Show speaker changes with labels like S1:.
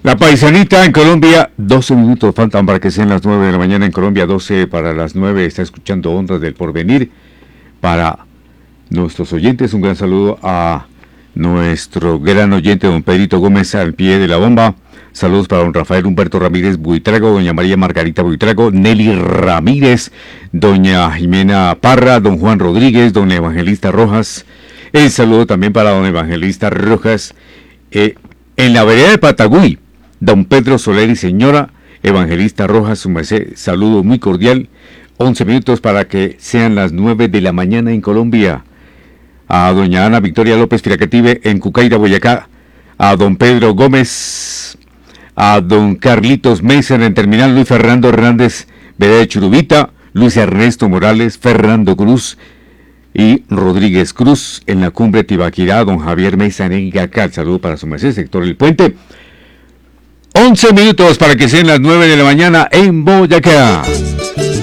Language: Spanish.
S1: La paisanita en Colombia, 12 minutos faltan para que sean las 9 de la mañana en Colombia, 12 para las 9, está escuchando Ondas del Porvenir. Para nuestros oyentes, un gran saludo a nuestro gran oyente, don Pedrito Gómez, al pie de la bomba. Saludos para don Rafael Humberto Ramírez Buitrago, doña María Margarita Buitrago, Nelly Ramírez, doña Jimena Parra, don Juan Rodríguez, don Evangelista Rojas. El saludo también para don Evangelista Rojas. En la vereda de Patagüí, don Pedro Soler y señora Evangelista Rojas, su merced, saludo muy cordial. 11 minutos para que sean las 9 de la mañana en Colombia. A doña Ana Victoria López Firacative en Cucaira, Boyacá. A don Pedro Gómez. A don Carlitos Mesa en Terminal, Luis Fernando Hernández, vereda de Churubita. Luis Ernesto Morales, Fernando Cruz y Rodríguez Cruz en la Cumbre Tibaquirá, don Javier Mesa en Engacal. Saludo para su merced, sector El Puente. 11 minutos para que sean las 9 de la mañana en Boyacá.